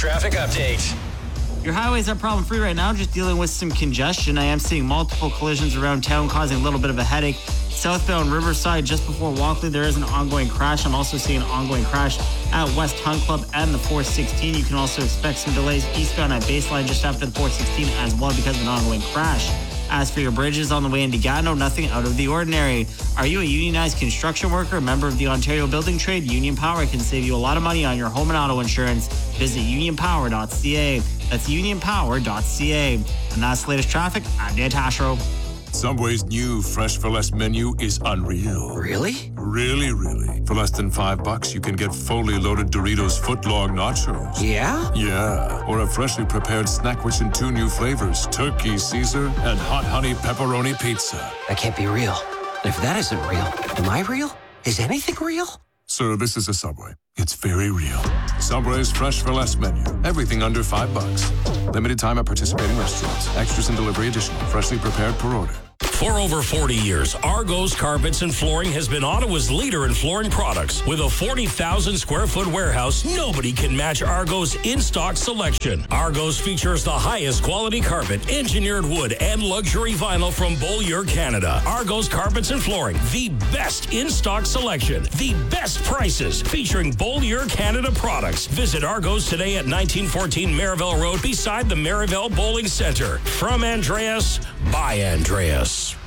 traffic update. Your highways are problem-free right now, just dealing with some congestion. I am seeing multiple collisions around town, causing a little bit of a headache. Southbound Riverside, just before Walkley, there is an ongoing crash. I'm also seeing an ongoing crash at West Hunt Club and the 416. You can also expect some delays eastbound at Baseline just after the 416 as well because of an ongoing crash. As for your bridges on the way into Gatineau, nothing out of the ordinary. Are you a unionized construction worker, a member of the Ontario Building Trade? Union Power can save you a lot of money on your home and auto insurance. Visit unionpower.ca. That's unionpower.ca. And that's the latest traffic. I'm Dan Tashro. Subway's new Fresh for Less menu is unreal. Really? Really. For less than $5, you can get fully loaded Doritos footlong nachos. Yeah? Yeah. Or a freshly prepared snack rich in 2 new flavors, Turkey Caesar and Hot Honey Pepperoni Pizza. That can't be real. And if that isn't real, am I real? Is anything real? Sir, this is a Subway. It's very real. Subway's Fresh for Less menu. Everything under $5. Limited time at participating restaurants. Extras and delivery additional. Freshly prepared per order. For over 40 years, Argos Carpets and Flooring has been Ottawa's leader in flooring products. With a 40,000 square foot warehouse, nobody can match Argos' in-stock selection. Argos features the highest quality carpet, engineered wood, and luxury vinyl from Beaulieu, Canada. Argos Carpets and Flooring, the best in-stock selection, the best prices, featuring Beaulieu, Canada products. Visit Argos today at 1914 Merivale Road beside the Merivale Bowling Center. From Andreas, by Andreas.